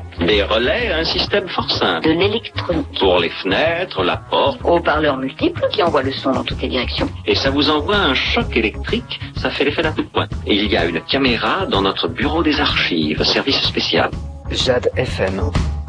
Des relais, un système fort simple. De l'électronique. Pour les fenêtres, la porte. Haut-parleurs multiples qui envoient le son dans toutes les directions. Et ça vous envoie un choc électrique, ça fait l'effet d'un coup de poing. Et il y a une caméra dans notre bureau des archives, service spécial. Jade FM.